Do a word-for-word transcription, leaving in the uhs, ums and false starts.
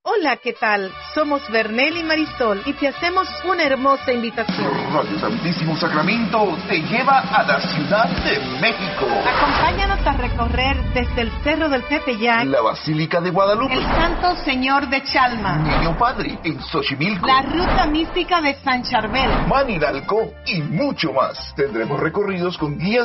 Hola, ¿qué tal? Somos Bernel y Marisol y te hacemos una hermosa invitación. Radio Santísimo Sacramento te lleva a la Ciudad de México. Acompáñanos a recorrer desde el Cerro del Tepeyac, la Basílica de Guadalupe, el Santo Señor de Chalma, Niño Padre en Xochimilco, la Ruta Mística de San Charbel, Maniralco y mucho más. Tendremos recorridos con guías